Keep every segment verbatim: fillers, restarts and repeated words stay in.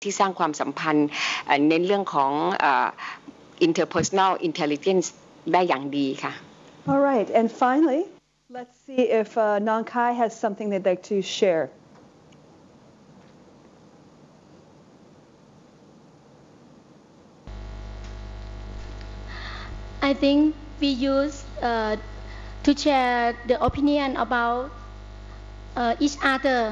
ที่สร้างความสัมพันธ์เน้นเรื่องของ interpersonal intelligence ได้อย่างดีค่ะ All right, and finally, let's see if uh, Nong Khai has something they'd like to share. I think we use uh, to share the opinion about uh, each other.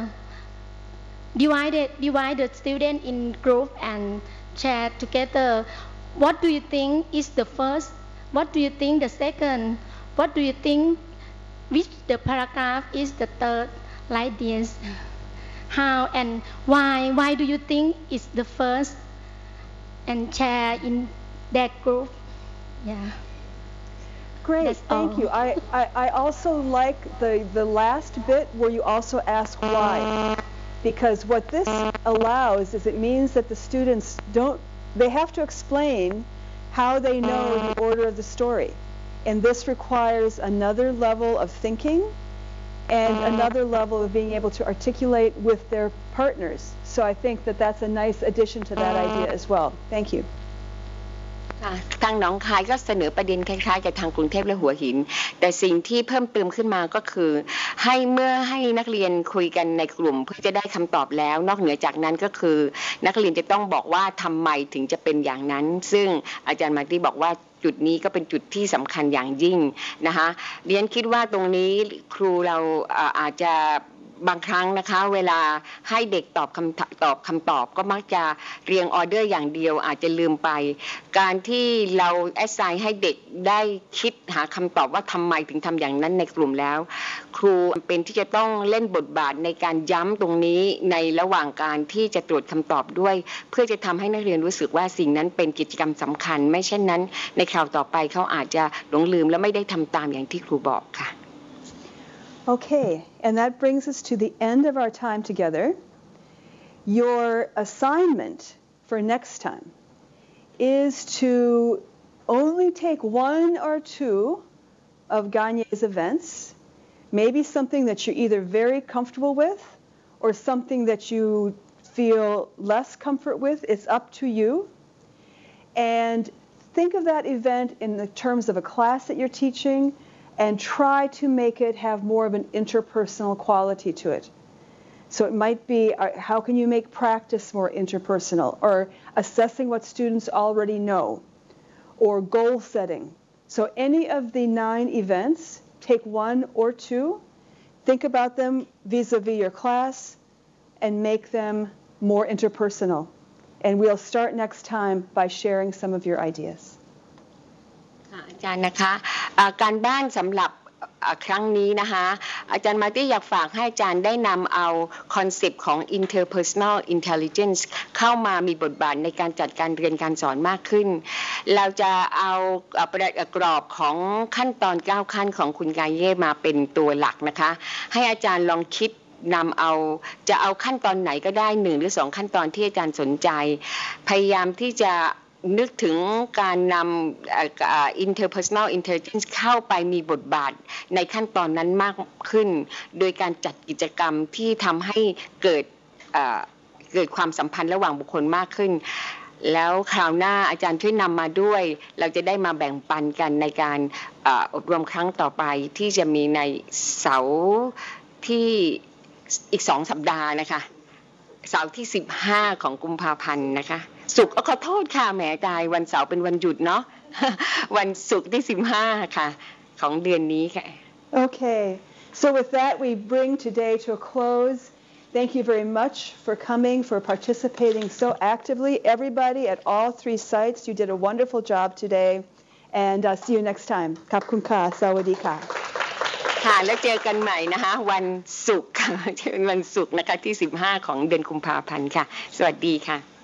Divided, divide the student in group and share together. What do you think is the first? What do you think the second? What do you think which the paragraph is the third? Like this. How and why? Why do you think is the first? And share in that group. Yeah. Great, That's thank all. you. I, I, I also like the, the last bit where you also ask why. Because what this allows is it means that the students don't, they have to explain how they know the order of the story. And this requires another level of thinking and another level of being able to articulate with their partners. So I think that that's a nice addition to that idea as well. Thank you. ทางหนองคายก็เสนอประเด็นคล้ายๆกับทางกรุงเทพและหัวหินแต่สิ่งที่เพิ่มเติมขึ้นมาก็คือให้เมื่อให้นักเรียนคุยกันในกลุ่มเพื่อจะได้คำตอบแล้วนอกเหนือจากนั้นก็คือนักเรียนจะต้องบอกว่าทำไมถึงจะเป็นอย่างนั้นซึ่งอาจารย์มาร์ตี้บอกว่าจุดนี้ก็เป็นจุดที่สำคัญอย่างยิ่งนะคะเรียนคิดว่าตรงนี้ครูเราอาจจะบางครั้งนะคะเวลาให้เด็กตอบคำตอบคำตอบก็มักจะเรียงออเดอร์อย่างเดียวอาจจะลืมไปการที่เราแอสไซน์ให้เด็กได้คิดหาคำตอบว่าทำไมถึงทำอย่างนั้นในกลุ่มแล้วครูเป็นที่จะต้องเล่นบทบาทในการย้ำตรงนี้ในระหว่างการที่จะตรวจคำตอบด้วยเพื่อจะทำให้นักเรียนรู้สึกว่าสิ่งนั้นเป็นกิจกรรมสำคัญไม่เช่นนั้นในคราวต่อไปเขาอาจจะหลงลืมและไม่ได้ทำตามอย่างที่ครูบอกค่ะ Okay, and that brings us to the end of our time together. Your assignment for next time is to only take one or two of Gagne's events, maybe something that you're either very comfortable with or something that you feel less comfort with. It's up to you. And think of that event in the terms of a class that you're teaching and try to make it have more of an interpersonal quality to it. So it might be, uh, how can you make practice more interpersonal, or assessing what students already know, or goal setting. So any of the nine events, take one or two, think about them vis-a-vis your class, and make them more interpersonal. And we'll start next time by sharing some of your ideas. อาจารย์นะคะการบ้านสำหรับครั้งนี้นะคะอาจารย์มาร์ตี้อยากฝากให้อาจารย์ได้นำเอาคอนเซปต์ของ interpersonal intelligence เข้ามามีบทบาทในการจัดการเรียนการสอนมากขึ้นเราจะเอากรอบของขั้นตอนเก้าขั้นของคุณกายเย่มาเป็นตัวหลักนะคะให้อาจารย์ลองคิดนำเอาจะเอาขั้นตอนไหนก็ได้หนึ่งหรือสองขั้นตอนที่อาจารย์สนใจพยายามที่จะนึกถึงการนำ interpersonal intelligence เข้าไปมีบทบาทในขั้นตอนนั้นมากขึ้นโดยการจัดกิจกรรมที่ทำให้เกิดเกิดความสัมพันธ์ระหว่างบุคคลมากขึ้นแล้วคราวหน้าอาจารย์ช่วยนำมาด้วยเราจะได้มาแบ่งปันกันในการอบรมครั้งต่อไปที่จะมีในเสาร์ที่อีกสองสัปดาห์นะคะเสาร์ที่สิบห้าของกุมภาพันธ์นะคะศุกร์ขอโทษค่ะแหมกายวันเสาร์เป็นวันหยุดเนาะวันศุกร์ที่สิบห้าค่ะของเดือนนี้ค่ะ Okay, so with that we bring today to a close. Thank you very much for coming, for participating so actively. Everybody at all three sites, you did a wonderful job today, and uh, see you next time. ขอบคุณค่ะสวัสดีค่ะค่ะแล้วเจอกันใหม่นะคะวันศุกร์ค่ะเป็นวันศุกร์นะคะที่สิบห้าของเดือนกุมภาพันธ์ค่ะสวัสดีค่ะ